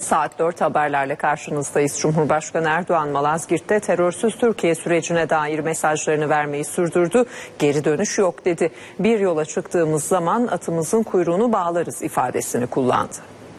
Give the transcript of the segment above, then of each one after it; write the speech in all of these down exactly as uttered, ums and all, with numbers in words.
Saat dört haberlerle karşınızdayız. Cumhurbaşkanı Erdoğan Malazgirt'te terörsüz Türkiye sürecine dair mesajlarını vermeyi sürdürdü. Geri dönüş yok dedi. Bir yola çıktığımız zaman atımızın kuyruğunu bağlarız ifadesini kullandı.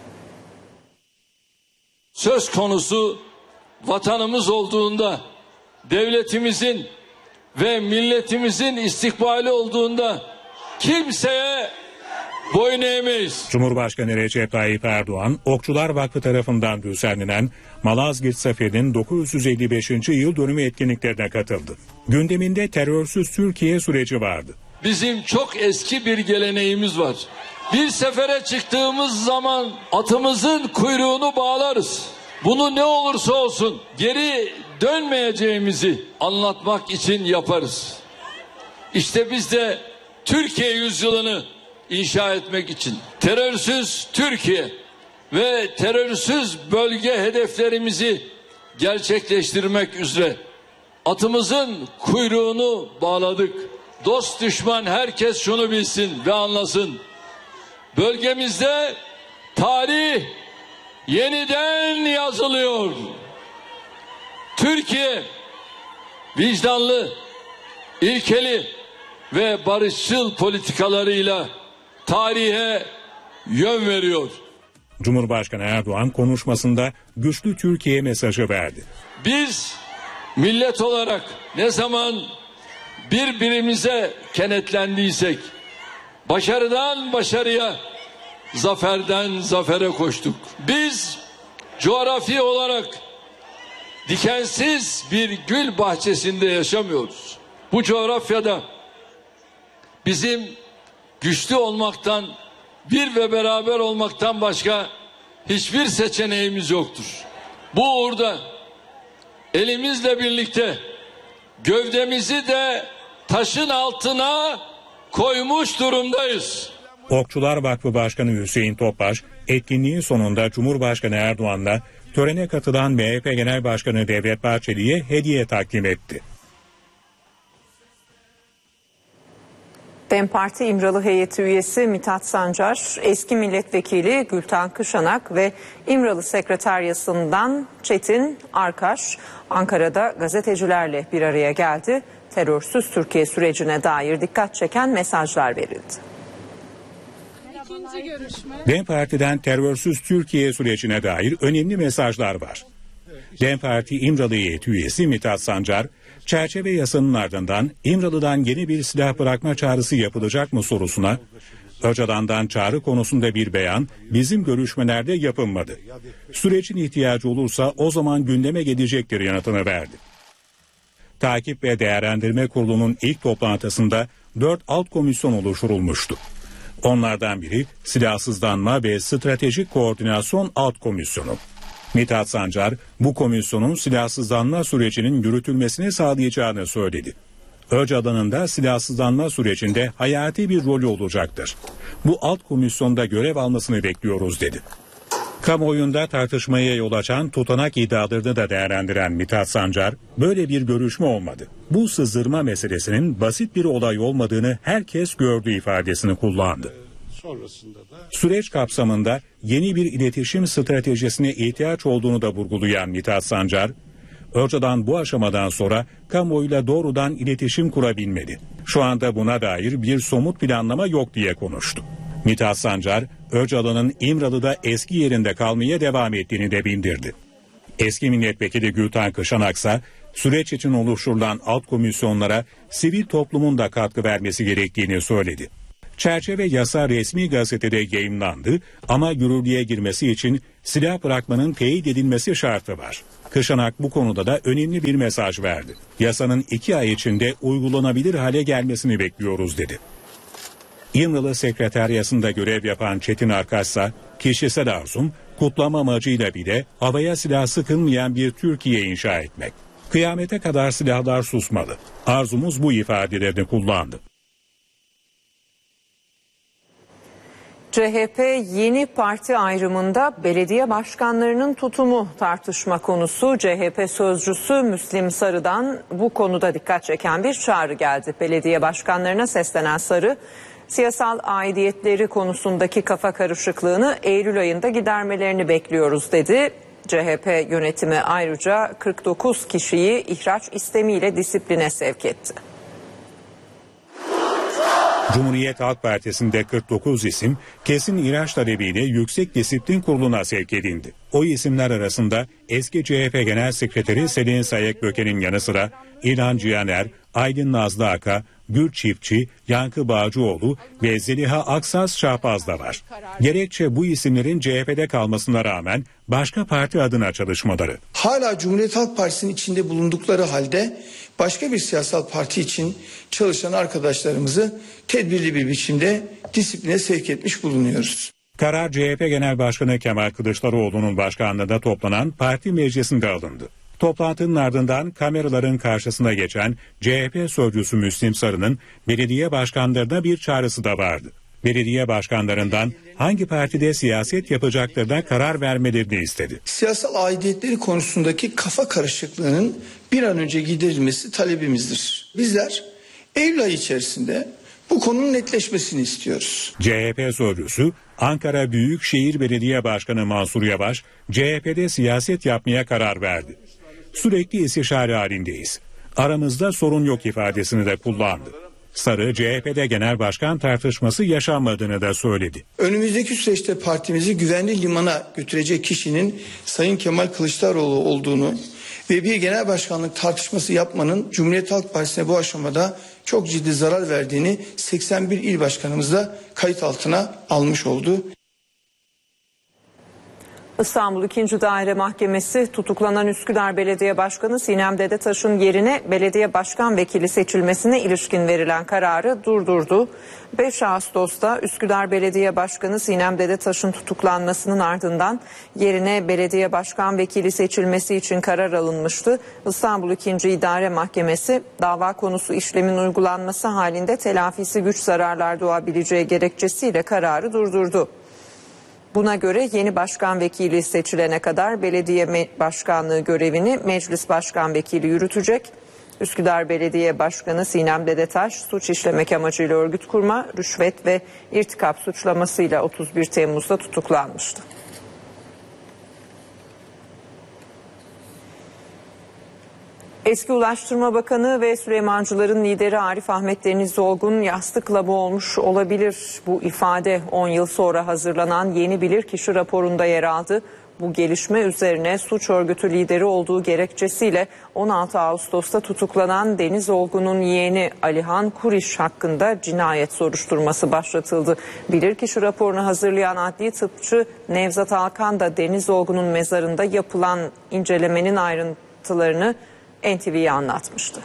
Söz konusu vatanımız olduğunda, devletimizin ve milletimizin istikbali olduğunda kimseye boyun eğmeyiz. Cumhurbaşkanı Recep Tayyip Erdoğan, Okçular Vakfı tarafından düzenlenen Malazgirt Zaferi'nin dokuz yüz elli beşinci yıl dönümü etkinliklerine katıldı. Gündeminde terörsüz Türkiye süreci vardı. Bizim çok eski bir geleneğimiz var. Bir sefere çıktığımız zaman atımızın kuyruğunu bağlarız. Bunu ne olursa olsun geri dönmeyeceğimizi anlatmak için yaparız. İşte biz de Türkiye yüzyılını inşa etmek için terörsüz Türkiye ve terörsüz bölge hedeflerimizi gerçekleştirmek üzere atımızın kuyruğunu bağladık. Dost düşman herkes şunu bilsin ve anlasın. Bölgemizde tarih yeniden yazılıyor. Türkiye vicdanlı, ilkeli ve barışçıl politikalarıyla tarihe yön veriyor. Cumhurbaşkanı Erdoğan konuşmasında güçlü Türkiye mesajı verdi. Biz millet olarak ne zaman birbirimize kenetlendiysek başarıdan başarıya, zaferden zafere koştuk. Biz coğrafi olarak dikensiz bir gül bahçesinde yaşamıyoruz. Bu coğrafyada bizim güçlü olmaktan, bir ve beraber olmaktan başka hiçbir seçeneğimiz yoktur. Bu uğurda elimizle birlikte gövdemizi de taşın altına koymuş durumdayız. Okçular Vakfı Başkanı Hüseyin Topbaş, etkinliğin sonunda Cumhurbaşkanı Erdoğan'la törene katılan M H P Genel Başkanı Devlet Bahçeli'ye hediye takdim etti. DEM Parti İmralı Heyeti üyesi Mithat Sancar, eski milletvekili Gülten Kışanak ve İmralı Sekreteryası'ndan Çetin Arkaş, Ankara'da gazetecilerle bir araya geldi. Terörsüz Türkiye sürecine dair dikkat çeken mesajlar verildi. DEM Parti'den terörsüz Türkiye sürecine dair önemli mesajlar var. DEM Parti İmralı Heyeti üyesi Mithat Sancar, çerçeve yasanın ardından İmralı'dan yeni bir silah bırakma çağrısı yapılacak mı sorusuna, Öcalan'dan çağrı konusunda bir beyan bizim görüşmelerde yapılmadı. Sürecin ihtiyacı olursa o zaman gündeme gelecektir yanıtını verdi. Takip ve Değerlendirme Kurulu'nun ilk toplantısında dört alt komisyon oluşturulmuştu. Onlardan biri Silahsızlanma ve Stratejik Koordinasyon Alt Komisyonu. Mithat Sancar, bu komisyonun silahsızlanma sürecinin yürütülmesini sağlayacağını söyledi. Öcalan'ın da silahsızlanma sürecinde hayati bir rolü olacaktır. Bu alt komisyonda görev almasını bekliyoruz dedi. Kamuoyunda tartışmaya yol açan tutanak iddialarını da değerlendiren Mithat Sancar, böyle bir görüşme olmadı. Bu sızdırma meselesinin basit bir olay olmadığını herkes gördü ifadesini kullandı. Süreç kapsamında yeni bir iletişim stratejisine ihtiyaç olduğunu da vurgulayan Mithat Sancar, Öcalan bu aşamadan sonra kamuoyuyla doğrudan iletişim kurabilmedi. Şu anda buna dair bir somut planlama yok diye konuştu. Mithat Sancar, Öcalan'ın İmralı'da eski yerinde kalmaya devam ettiğini de bildirdi. Eski milletvekili Gülten Kışanak ise süreç için oluşturulan alt komisyonlara sivil toplumun da katkı vermesi gerektiğini söyledi. Çerçeve yasa resmi gazetede yayımlandı ama yürürlüğe girmesi için silah bırakmanın teyit edilmesi şartı var. Kışanak bu konuda da önemli bir mesaj verdi. Yasanın iki ay içinde uygulanabilir hale gelmesini bekliyoruz dedi. İmralı Sekreteryası'nda görev yapan Çetin Arkaş ise kişisel arzum kutlama amacıyla bile havaya silah sıkılmayan bir Türkiye inşa etmek. Kıyamete kadar silahlar susmalı. Arzumuz bu ifadelerini kullandı. C H P yeni parti ayrımında belediye başkanlarının tutumu tartışma konusu. C H P sözcüsü Müslim Sarı'dan bu konuda dikkat çeken bir çağrı geldi. Belediye başkanlarına seslenen Sarı, Siyasal aidiyetleri konusundaki kafa karışıklığını Eylül ayında gidermelerini bekliyoruz dedi. C H P yönetimi ayrıca kırk dokuz kişiyi ihraç istemiyle disipline sevk etti. Cumhuriyet Halk Partisi'nde kırk dokuz isim kesin ihraç talebiyle Yüksek Disiplin Kurulu'na sevk edildi. O isimler arasında eski C H P Genel Sekreteri Selin Sayekböke'nin yanı sıra İlhan Cihaner, Aydın Nazlı Aka, Gül Çiftçi, Yankı Bağcıoğlu ve Zeliha Aksaz Şahbaz da var. Gerekçe bu isimlerin C H P'de kalmasına rağmen başka parti adına çalışmaları. Hala Cumhuriyet Halk Partisi'nin içinde bulundukları halde başka bir siyasal parti için çalışan arkadaşlarımızı tedbirli bir biçimde disipline sevk etmiş bulunuyoruz. Karar C H P Genel Başkanı Kemal Kılıçdaroğlu'nun başkanlığında toplanan parti meclisinde alındı. Toplantının ardından kameraların karşısına geçen C H P sözcüsü Müslim Sarı'nın belediye başkanlarına bir çağrısı da vardı. Belediye başkanlarından hangi partide siyaset yapacaklarına karar vermelerini istedi. Siyasal aidiyetleri konusundaki kafa karışıklığının bir an önce giderilmesi talebimizdir. Bizler Eylül ayı içerisinde bu konunun netleşmesini istiyoruz. C H P sözcüsü Ankara Büyükşehir Belediye Başkanı Mansur Yavaş, C H P'de siyaset yapmaya karar verdi. Sürekli istişare halindeyiz. Aramızda sorun yok ifadesini de kullandı. Sarı, C H P'de genel başkan tartışması yaşanmadığını da söyledi. Önümüzdeki süreçte partimizi güvenli limana götürecek kişinin Sayın Kemal Kılıçdaroğlu olduğunu ve bir genel başkanlık tartışması yapmanın Cumhuriyet Halk Partisi'ne bu aşamada çok ciddi zarar verdiğini seksen bir il başkanımız da kayıt altına almış oldu. İstanbul ikinci. Daire Mahkemesi tutuklanan Üsküdar Belediye Başkanı Sinem Dedetaş'ın yerine belediye başkan vekili seçilmesine ilişkin verilen kararı durdurdu. beş Ağustos'ta Üsküdar Belediye Başkanı Sinem Dedetaş'ın tutuklanmasının ardından yerine belediye başkan vekili seçilmesi için karar alınmıştı. İstanbul ikinci. İdare Mahkemesi dava konusu işlemin uygulanması halinde telafisi güç zararlar doğabileceği gerekçesiyle kararı durdurdu. Buna göre yeni başkan vekili seçilene kadar belediye başkanlığı görevini meclis başkan vekili yürütecek. Üsküdar Belediye Başkanı Sinem Dedetaş suç işlemek amacıyla örgüt kurma, rüşvet ve irtikap suçlamasıyla otuz bir Temmuz'da tutuklanmıştı. Eski Ulaştırma Bakanı ve Süleymancıların lideri Arif Ahmet Deniz Olgun yastıkla boğulmuş olabilir. Bu ifade on yıl sonra hazırlanan yeni bilirkişi raporunda yer aldı. Bu gelişme üzerine suç örgütü lideri olduğu gerekçesiyle on altı Ağustos'ta tutuklanan Deniz Olgun'un yeğeni Alihan Kuriş hakkında cinayet soruşturması başlatıldı. Bilirkişi raporunu hazırlayan adli tıpçı Nevzat Alkan da Deniz Olgun'un mezarında yapılan incelemenin ayrıntılarını N T V'ye anlatmıştı.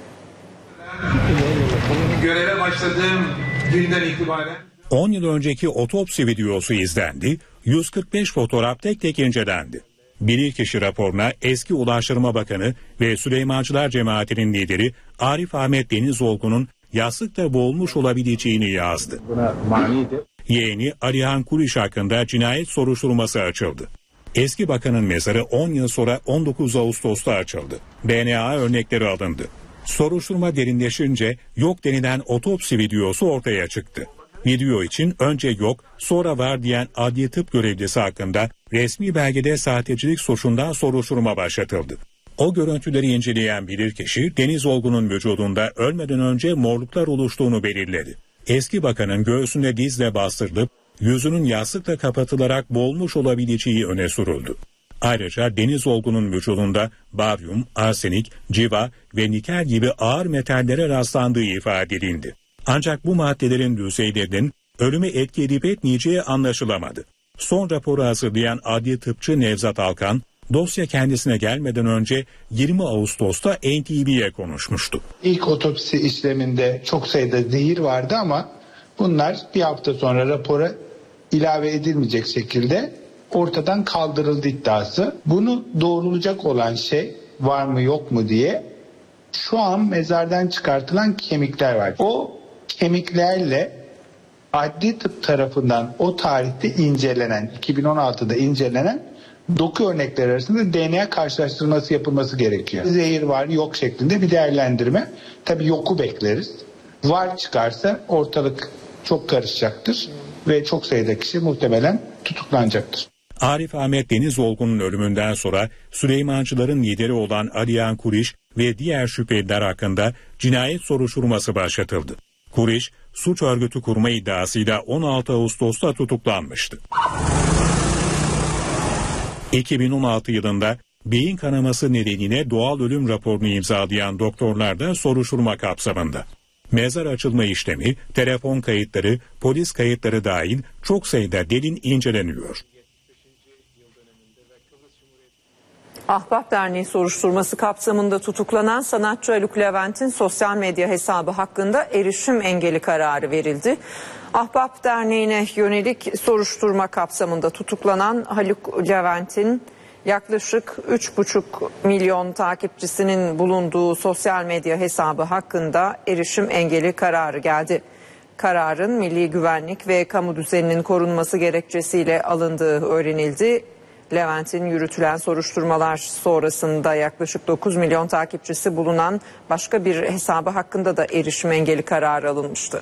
Göreve başladığım günden itibaren on yıl önceki otopsi videosu izlendi, yüz kırk beş fotoğraf tek tek incelendi. Bilirkişi raporuna eski Ulaştırma Bakanı ve Süleymancılar Cemaati'nin lideri Arif Ahmet Deniz Olgun'un yastıkta boğulmuş olabileceğini yazdı. Yeğeni Alihan Kuriş hakkında cinayet soruşturması açıldı. Eski bakanın mezarı on yıl sonra on dokuz Ağustos'ta açıldı. D N A örnekleri alındı. Soruşturma derinleşince yok denilen otopsi videosu ortaya çıktı. Video için önce yok sonra var diyen adli tıp görevlisi hakkında resmi belgede sahtecilik suçundan soruşturma başlatıldı. O görüntüleri inceleyen bilirkişi Deniz Olgun'un vücudunda ölmeden önce morluklar oluştuğunu belirledi. Eski bakanın göğsünde dizle bastırılıp yüzünün yastıkla kapatılarak boğulmuş olabileceği öne sürüldü. Ayrıca Deniz Olgun'un vücudunda baryum, arsenik, civa ve nikel gibi ağır metallere rastlandığı ifade edildi. Ancak bu maddelerin düzeylerinin ölüme etki edip etmeyeceği anlaşılamadı. Son raporu hazırlayan adli tıpçı Nevzat Alkan, dosya kendisine gelmeden önce yirmi Ağustos'ta N T V'ye konuşmuştu. İlk otopsi işleminde çok sayıda zehir vardı ama bunlar bir hafta sonra rapora ilave edilmeyecek şekilde ortadan kaldırıldı iddiası. Bunu doğrulayacak olan şey var mı yok mu diye şu an mezardan çıkartılan kemikler var. O kemiklerle adli tıp tarafından o tarihte incelenen, iki bin on altıda incelenen doku örnekleri arasında D N A karşılaştırması yapılması gerekiyor. Zehir var yok şeklinde bir değerlendirme. Tabii yoku bekleriz. Var çıkarsa ortalık çok karışacaktır ve çok sayıda kişi muhtemelen tutuklanacaktır. Arif Ahmet Denizolgun'un ölümünden sonra Süleymancıların lideri olan Aliyan Kuriş ve diğer şüpheliler hakkında cinayet soruşturması başlatıldı. Kuriş, suç örgütü kurma iddiasıyla on altı Ağustos'ta tutuklanmıştı. iki bin on altı yılında beyin kanaması nedeniyle doğal ölüm raporunu imzalayan doktorlar da soruşturma kapsamında. Mezar açılma işlemi, telefon kayıtları, polis kayıtları dahil çok sayıda delil inceleniyor. Ahbap Derneği soruşturması kapsamında tutuklanan sanatçı Haluk Levent'in sosyal medya hesabı hakkında erişim engeli kararı verildi. Ahbap Derneği'ne yönelik soruşturma kapsamında tutuklanan Haluk Levent'in yaklaşık üç buçuk milyon takipçisinin bulunduğu sosyal medya hesabı hakkında erişim engeli kararı geldi. Kararın milli güvenlik ve kamu düzeninin korunması gerekçesiyle alındığı öğrenildi. Levent'in yürütülen soruşturmalar sonrasında yaklaşık dokuz milyon takipçisi bulunan başka bir hesabı hakkında da erişim engeli kararı alınmıştı.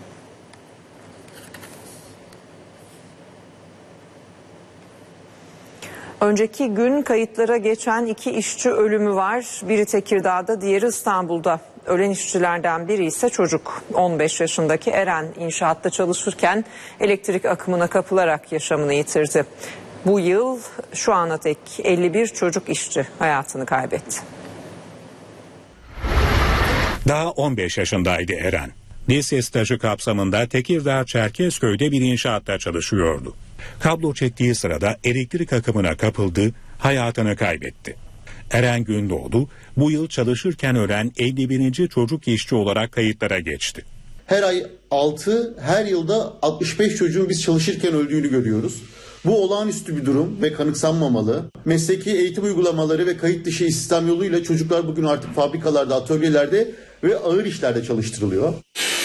Önceki gün kayıtlara geçen iki işçi ölümü var. Biri Tekirdağ'da, diğeri İstanbul'da. Ölen işçilerden biri ise çocuk. on beş yaşındaki Eren inşaatta çalışırken elektrik akımına kapılarak yaşamını yitirdi. Bu yıl şu ana dek elli bir çocuk işçi hayatını kaybetti. Daha on beş yaşındaydı Eren. Lise stajı kapsamında Tekirdağ Çerkezköy'de bir inşaatta çalışıyordu. Kablo çektiği sırada elektrik akımına kapıldı, hayatını kaybetti. Eren Gündoğdu bu yıl çalışırken ölen elli birinci çocuk işçi olarak kayıtlara geçti. Her ay altı, her yılda altmış beş çocuğun biz çalışırken öldüğünü görüyoruz. Bu olağanüstü bir durum ve kanıksanmamalı. Mesleki eğitim uygulamaları ve kayıt dışı istihdam yoluyla çocuklar bugün artık fabrikalarda, atölyelerde ve ağır işlerde çalıştırılıyor.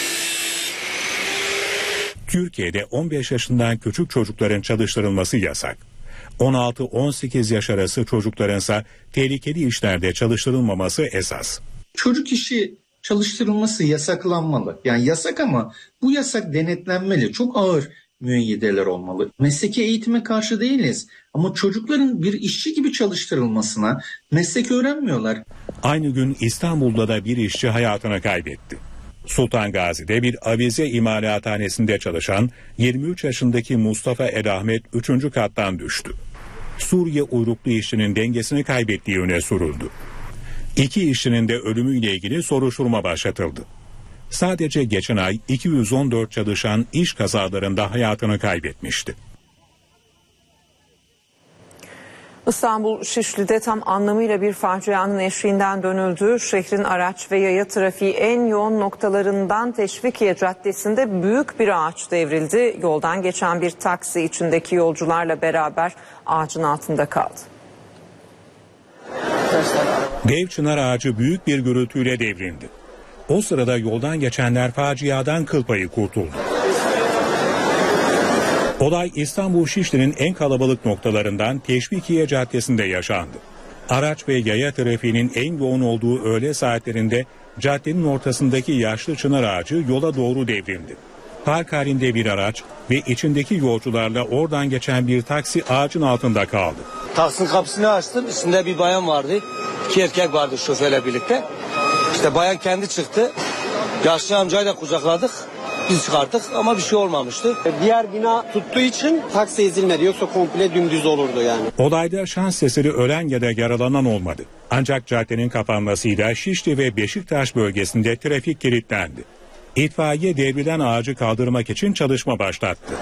Türkiye'de on beş yaşından küçük çocukların çalıştırılması yasak. on altı on sekiz yaş arası çocuklarınsa tehlikeli işlerde çalıştırılmaması esas. Çocuk işi çalıştırılması yasaklanmalı. Yani yasak ama bu yasak denetlenmeli. Çok ağır müeyyideler olmalı. Mesleki eğitime karşı değiliz ama çocukların bir işçi gibi çalıştırılmasına meslek öğrenmiyorlar. Aynı gün İstanbul'da da bir işçi hayatını kaybetti. Sultan Gazi'de bir avize imalathanesinde çalışan yirmi üç yaşındaki Mustafa Elahmet üçüncü kattan düştü. Suriye uyruklu işçinin dengesini kaybettiği öne sürüldü. İki işçinin de ölümüyle ilgili soruşturma başlatıldı. Sadece geçen ay iki yüz on dört çalışan iş kazalarında hayatını kaybetmişti. İstanbul Şişli'de tam anlamıyla bir facianın eşiğinden dönüldü. Şehrin araç ve yaya trafiği en yoğun noktalarından Teşvikiye Caddesi'nde büyük bir ağaç devrildi. Yoldan geçen bir taksi içindeki yolcularla beraber ağacın altında kaldı. Dev çınar ağacı büyük bir gürültüyle devrildi. O sırada yoldan geçenler faciadan kıl payı kurtuldu. Olay İstanbul Şişli'nin en kalabalık noktalarından Teşvikiye Caddesi'nde yaşandı. Araç ve yaya trafiğinin en yoğun olduğu öğle saatlerinde caddenin ortasındaki yaşlı çınar ağacı yola doğru devrildi. Park halinde bir araç ve içindeki yolcularla oradan geçen bir taksi ağacın altında kaldı. Taksinin kapısını açtım, içinde bir bayan vardı. İki erkek vardı şoförle birlikte. İşte bayan kendi çıktı. Yaşlı amcayı da kucakladık. Biz çıkarttık ama bir şey olmamıştı. Diğer bina tuttuğu için taksi ezilmedi, yoksa komple dümdüz olurdu yani. Olayda şans eseri ölen ya da yaralanan olmadı. Ancak caddenin kapanmasıyla Şişli ve Beşiktaş bölgesinde trafik kilitlendi. İtfaiye devrilen ağacı kaldırmak için çalışma başlattı.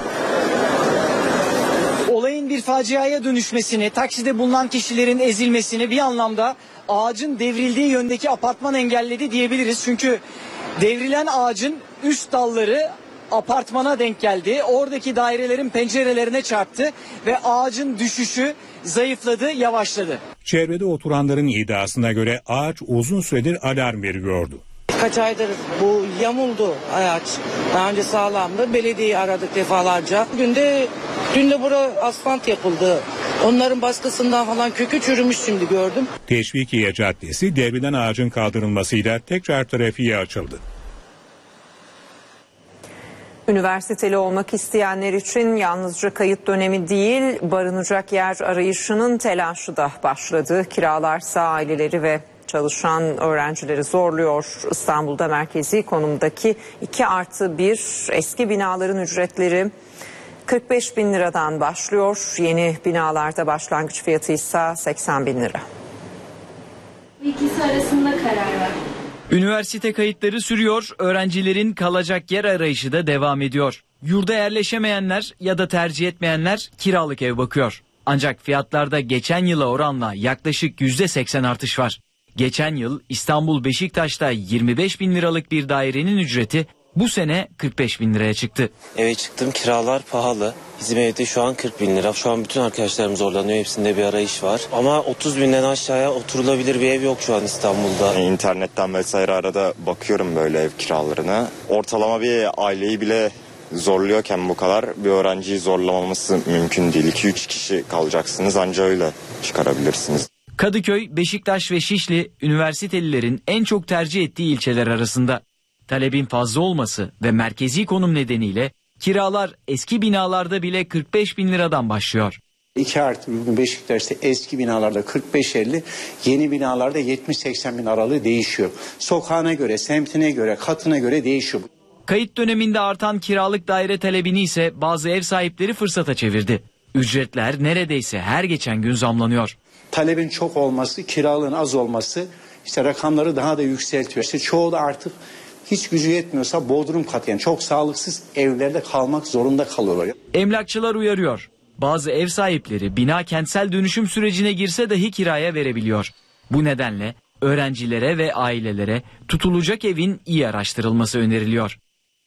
Olayın bir faciaya dönüşmesini, takside bulunan kişilerin ezilmesini bir anlamda ağacın devrildiği yöndeki apartman engelledi diyebiliriz. Çünkü devrilen ağacın üst dalları apartmana denk geldi. Oradaki dairelerin pencerelerine çarptı ve ağacın düşüşü zayıfladı, yavaşladı. Çevrede oturanların iddiasına göre ağaç uzun süredir alarm veriyordu. Kaç aydır bu yamuldu ağaç. Daha önce sağlamdı. Belediyeyi aradık defalarca. Bugün de, dün de bura asfalt yapıldı. Onların baskısından falan kökü çürümüş şimdi gördüm. Teşvikiye Caddesi devrilen ağacın kaldırılmasıyla tekrar trafiğe açıldı. Üniversiteli olmak isteyenler için yalnızca kayıt dönemi değil, barınacak yer arayışının telaşı da başladı. Kiralarsa aileleri ve çalışan öğrencileri zorluyor. İstanbul'da merkezi konumdaki iki artı bir eski binaların ücretleri kırk beş bin liradan başlıyor. Yeni binalarda başlangıç fiyatı ise seksen bin lira. İkisi arasında karar var. Üniversite kayıtları sürüyor, öğrencilerin kalacak yer arayışı da devam ediyor. Yurda yerleşemeyenler ya da tercih etmeyenler kiralık ev bakıyor. Ancak fiyatlarda geçen yıla oranla yaklaşık yüzde seksen artış var. Geçen yıl İstanbul Beşiktaş'ta yirmi beş bin liralık bir dairenin ücreti bu sene kırk beş bin liraya çıktı. Eve çıktım, kiralar pahalı. Bizim evde şu an kırk bin lira. Şu an bütün arkadaşlarım zorlanıyor. Hepsinde bir arayış var. Ama otuz binden aşağıya oturulabilir bir ev yok şu an İstanbul'da. İnternetten vesaire arada bakıyorum böyle ev kiralarına. Ortalama bir aileyi bile zorluyorken bu kadar bir öğrenciyi zorlamaması mümkün değil. iki üç kişi kalacaksınız, anca öyle çıkarabilirsiniz. Kadıköy, Beşiktaş ve Şişli üniversitelilerin en çok tercih ettiği ilçeler arasında. Talebin fazla olması ve merkezi konum nedeniyle kiralar eski binalarda bile kırk beş bin liradan başlıyor. iki artı bir Beşiktaş'ta eski binalarda kırk beş elli, yeni binalarda yetmiş seksen bin aralığı değişiyor. Sokağına göre, semtine göre, katına göre değişiyor. Kayıt döneminde artan kiralık daire talebini ise bazı ev sahipleri fırsata çevirdi. Ücretler neredeyse her geçen gün zamlanıyor. Talebin çok olması, kiralığın az olması işte rakamları daha da yükseltiyor. İşte çoğu da artık hiç gücü yetmiyorsa bodrum katı, yani çok sağlıksız evlerde kalmak zorunda kalıyorlar. Emlakçılar uyarıyor. Bazı ev sahipleri bina kentsel dönüşüm sürecine girse dahi kiraya verebiliyor. Bu nedenle öğrencilere ve ailelere tutulacak evin iyi araştırılması öneriliyor.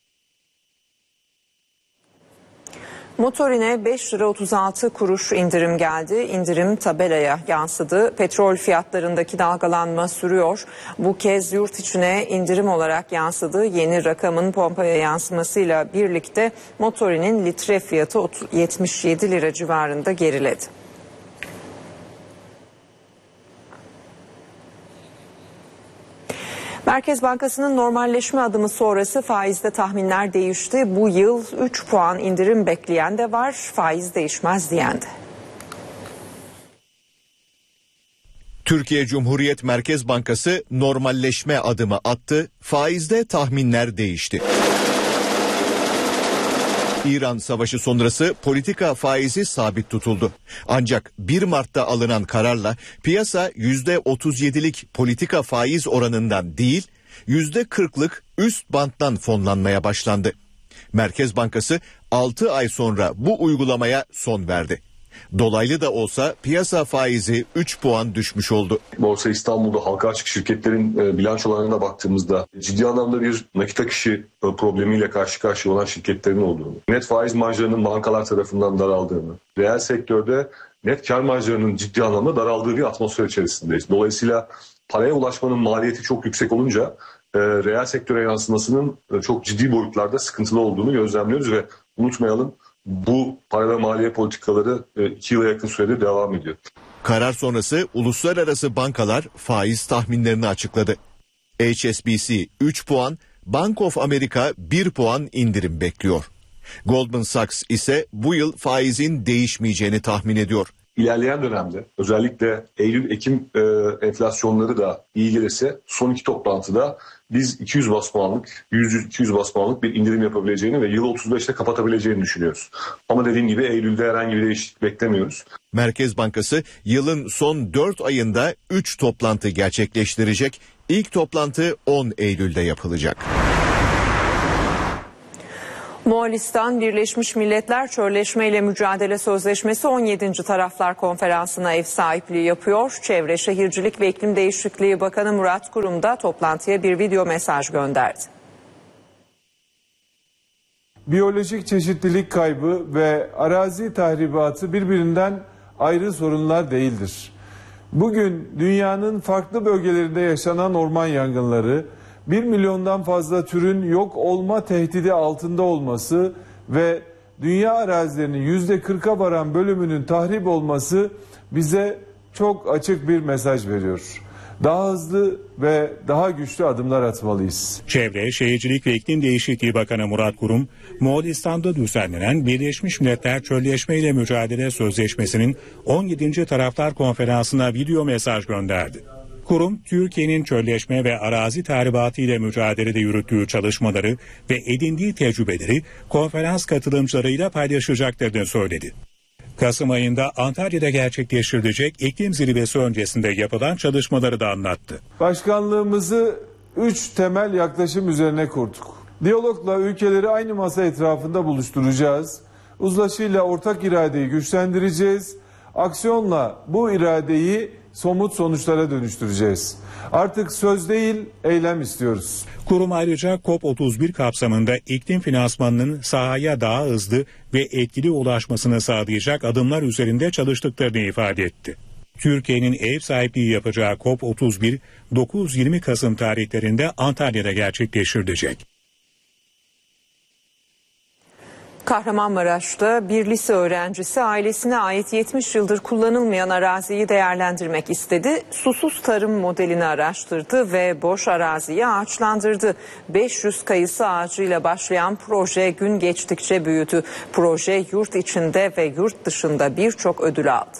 Motorine beş lira otuz altı kuruş indirim geldi. İndirim tabelaya yansıdı. Petrol fiyatlarındaki dalgalanma sürüyor. Bu kez yurt içine indirim olarak yansıdı. Yeni rakamın pompaya yansımasıyla birlikte motorinin litre fiyatı yetmiş yedi lira civarında geriledi. Merkez Bankası'nın normalleşme adımı sonrası faizde tahminler değişti. Bu yıl üç puan indirim bekleyen de var, faiz değişmez diyen de. Türkiye Cumhuriyet Merkez Bankası normalleşme adımı attı, faizde tahminler değişti. İran Savaşı sonrası politika faizi sabit tutuldu. Ancak bir Mart'ta alınan kararla piyasa yüzde otuz yedilik politika faiz oranından değil, yüzde kırklık üst banttan fonlanmaya başlandı. Merkez Bankası altı ay sonra bu uygulamaya son verdi. Dolaylı da olsa piyasa faizi üç puan düşmüş oldu. Borsa İstanbul'da halka açık şirketlerin e, bilançolarına baktığımızda ciddi anlamda bir nakit akışı e, problemiyle karşı karşıya olan şirketlerin olduğunu, net faiz marjlarının bankalar tarafından daraldığını, reel sektörde net kar marjlarının ciddi anlamda daraldığı bir atmosfer içerisindeyiz. Dolayısıyla paraya ulaşmanın maliyeti çok yüksek olunca e, reel sektöre yansımasının e, çok ciddi boyutlarda sıkıntılı olduğunu gözlemliyoruz ve unutmayalım, bu para ve maliye politikaları iki yıla yakın süredir devam ediyor. Karar sonrası uluslararası bankalar faiz tahminlerini açıkladı. H S B C üç puan, Bank of America bir puan indirim bekliyor. Goldman Sachs ise bu yıl faizin değişmeyeceğini tahmin ediyor. İlerleyen dönemde özellikle Eylül-Ekim e, enflasyonları da iyi gelirse son iki toplantıda biz iki yüz bas puanlık, yüz iki yüz bas puanlık bir indirim yapabileceğini ve yılı otuz beşte kapatabileceğini düşünüyoruz. Ama dediğim gibi Eylül'de herhangi bir değişiklik beklemiyoruz. Merkez Bankası yılın son dört ayında üç toplantı gerçekleştirecek. İlk toplantı on Eylül'de yapılacak. Moğolistan Birleşmiş Milletler Çölleşme ile Mücadele Sözleşmesi on yedinci Taraflar Konferansı'na ev sahipliği yapıyor. Çevre, Şehircilik ve İklim Değişikliği Bakanı Murat Kurum da toplantıya bir video mesaj gönderdi. Biyolojik çeşitlilik kaybı ve arazi tahribatı birbirinden ayrı sorunlar değildir. Bugün dünyanın farklı bölgelerinde yaşanan orman yangınları, bir milyondan fazla türün yok olma tehdidi altında olması ve dünya arazilerinin yüzde kırka varan bölümünün tahrip olması bize çok açık bir mesaj veriyor. Daha hızlı ve daha güçlü adımlar atmalıyız. Çevre, Şehircilik ve İklim Değişikliği Bakanı Murat Kurum, Moğolistan'da düzenlenen Birleşmiş Milletler Çölleşme ile Mücadele Sözleşmesi'nin on yedinci Taraflar Konferansı'na video mesaj gönderdi. Kurum, Türkiye'nin çölleşme ve arazi tahribatı ile mücadelede yürüttüğü çalışmaları ve edindiği tecrübeleri konferans katılımcılarıyla paylaşacaklarını söyledi. Kasım ayında Antalya'da gerçekleştirilecek iklim zirvesi öncesinde yapılan çalışmaları da anlattı. Başkanlığımızı üç temel yaklaşım üzerine kurduk. Diyalogla ülkeleri aynı masa etrafında buluşturacağız. Uzlaşıyla ortak iradeyi güçlendireceğiz. Aksiyonla bu iradeyi somut sonuçlara dönüştüreceğiz. Artık söz değil, eylem istiyoruz. Kurum ayrıca COP otuz bir kapsamında iklim finansmanının sahaya daha hızlı ve etkili ulaşmasını sağlayacak adımlar üzerinde çalıştıklarını ifade etti. Türkiye'nin ev sahipliği yapacağı COP otuz bir dokuz yirmi Kasım tarihlerinde Antalya'da gerçekleştirilecek. Kahramanmaraş'ta bir lise öğrencisi ailesine ait yetmiş yıldır kullanılmayan araziyi değerlendirmek istedi. Susuz tarım modelini araştırdı ve boş araziyi ağaçlandırdı. beş yüz kayısı ağacıyla başlayan proje gün geçtikçe büyüdü. Proje yurt içinde ve yurt dışında birçok ödül aldı.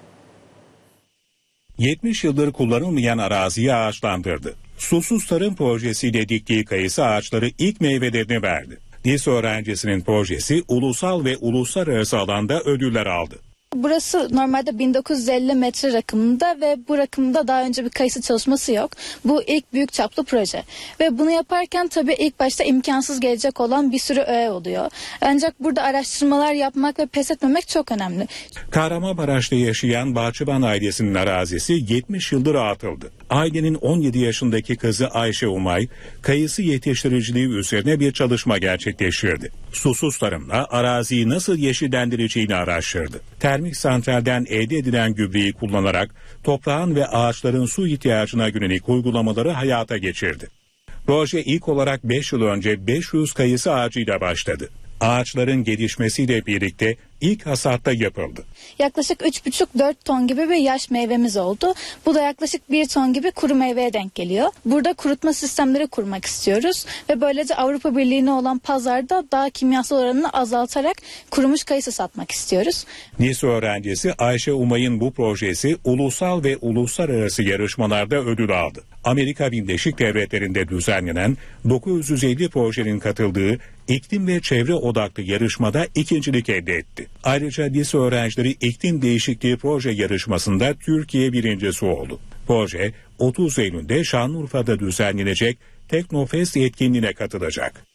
yetmiş yıldır kullanılmayan araziyi ağaçlandırdı. Susuz tarım projesiyle diktiği kayısı ağaçları ilk meyvelerini verdi. Lise öğrencisinin projesi ulusal ve uluslararası alanda ödüller aldı. Burası normalde bin dokuz yüz elli metre rakımında ve bu rakımda daha önce bir kayısı çalışması yok. Bu ilk büyük çaplı proje ve bunu yaparken tabii ilk başta imkansız gelecek olan bir sürü öğe oluyor. Ancak burada araştırmalar yapmak ve pes etmemek çok önemli. Kahramanmaraş'ta yaşayan Bahçıvan ailesinin arazisi yetmiş yıldır atıldı. Ailenin on yedi yaşındaki kızı Ayşe Umay, kayısı yetiştiriciliği üzerine bir çalışma gerçekleştirdi. Susuz tarımla araziyi nasıl yeşillendireceğini araştırdı. Termik santralden elde edilen gübreyi kullanarak toprağın ve ağaçların su ihtiyacına yönelik uygulamaları hayata geçirdi. Proje ilk olarak beş yıl önce beş yüz kayısı ağacıyla başladı. Ağaçların gelişmesiyle birlikte ilk hasatta yapıldı. Yaklaşık üç buçuk dört ton gibi bir yaş meyvemiz oldu. Bu da yaklaşık bir ton gibi kuru meyveye denk geliyor. Burada kurutma sistemleri kurmak istiyoruz ve böylece Avrupa Birliği'ne olan pazarda daha kimyasal oranını azaltarak kurumuş kayısı satmak istiyoruz. Lise öğrencisi Ayşe Umay'ın bu projesi ulusal ve uluslararası yarışmalarda ödül aldı. Amerika Birleşik Devletleri'nde düzenlenen dokuz yüz elli projenin katıldığı iklim ve çevre odaklı yarışmada ikincilik elde etti. Ayrıca lise öğrencileri iklim değişikliği proje yarışmasında Türkiye birincisi oldu. Proje otuz Eylül'de Şanlıurfa'da düzenlenecek Teknofest etkinliğine katılacak.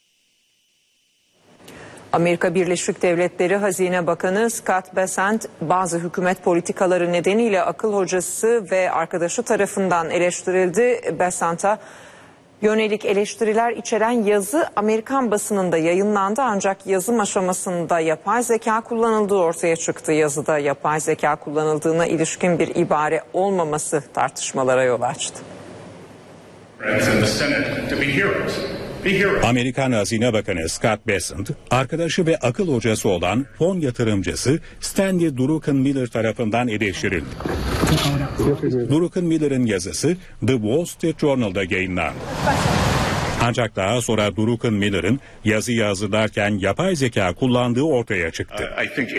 Amerika Birleşik Devletleri Hazine Bakanı Scott Bessent bazı hükümet politikaları nedeniyle akıl hocası ve arkadaşı tarafından eleştirildi. Bessent'a yönelik eleştiriler içeren yazı Amerikan basınında yayınlandı ancak yazım aşamasında yapay zeka kullanıldığı ortaya çıktı. Yazıda yapay zeka kullanıldığına ilişkin bir ibare olmaması tartışmalara yol açtı. Amerikan Hazine Bakanı Scott Bessent, arkadaşı ve akıl hocası olan fon yatırımcısı Stanley Druckenmiller tarafından eleştirildi. Druckenmiller'ın yazısı The Wall Street Journal'da yayınlandı. Ancak daha sonra Druckenmiller'ın yazıyı hazırlarken yapay zeka kullandığı ortaya çıktı.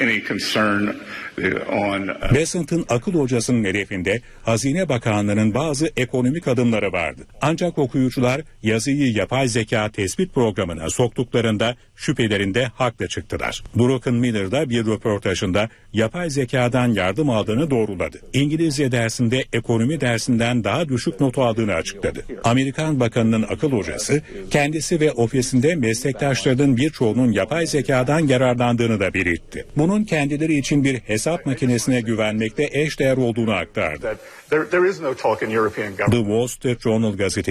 Bessent'ın akıl hocasının hedefinde Hazine Bakanlığı'nın bazı ekonomik adımları vardı. Ancak okuyucular yazıyı yapay zeka tespit programına soktuklarında şüphelerinde haklı çıktılar. Druckenmiller da bir röportajında yapay zekadan yardım aldığını doğruladı. İngilizce dersinde ekonomi dersinden daha düşük not aldığını açıkladı. Amerikan Bakanı'nın akıl hocası kendisi ve ofisinde meslektaşlarının birçoğunun yapay zekadan yararlandığını da belirtti. Bunun kendileri için bir hesap makinesine güvenmekte eşdeğer olduğunu aktardı. The Wall Street Journal gazetesi